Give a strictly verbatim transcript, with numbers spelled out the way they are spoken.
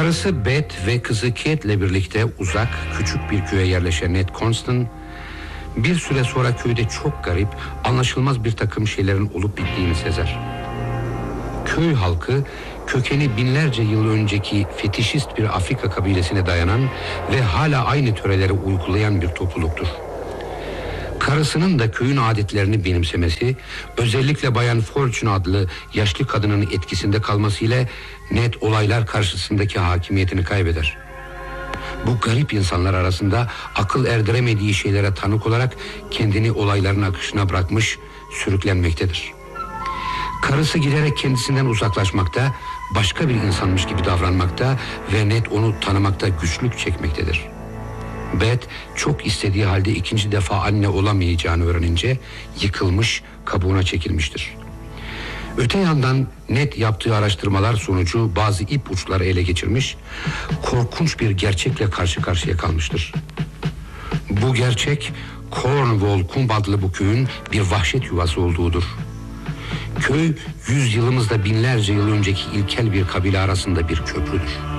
Karısı Beth ve kızı Kate'le birlikte uzak, küçük bir köye yerleşen Ned Constant, bir süre sonra köyde çok garip, anlaşılmaz bir takım şeylerin olup bittiğini sezer. Köy halkı, kökeni binlerce yıl önceki fetişist bir Afrika kabilesine dayanan ve hala aynı töreleri uygulayan bir topluluktur. Karısının da köyün adetlerini benimsemesi, özellikle Bayan Fortune adlı yaşlı kadının etkisinde kalmasıyla Ned olaylar karşısındaki hakimiyetini kaybeder. Bu garip insanlar arasında akıl erdiremediği şeylere tanık olarak kendini olayların akışına bırakmış, sürüklenmektedir. Karısı giderek kendisinden uzaklaşmakta, başka bir insanmış gibi davranmakta ve Ned onu tanımakta güçlük çekmektedir. Beth çok istediği halde ikinci defa anne olamayacağını öğrenince yıkılmış, kabuğuna çekilmiştir. Öte yandan Ned yaptığı araştırmalar sonucu bazı ipuçları ele geçirmiş, korkunç bir gerçekle karşı karşıya kalmıştır. Bu gerçek Cornwall Kumb adlı bu köyün bir vahşet yuvası olduğudur. Köy yüz yılımızda binlerce yıl önceki ilkel bir kabile arasında bir köprüdür.